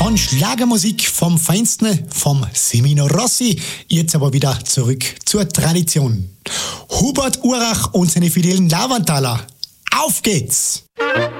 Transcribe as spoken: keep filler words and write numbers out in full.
waren Schlagermusik vom Feinsten, vom Semino Rossi. Jetzt aber wieder zurück zur Tradition. Hubert Urach und seine fidelen Lavantaler. Auf geht's!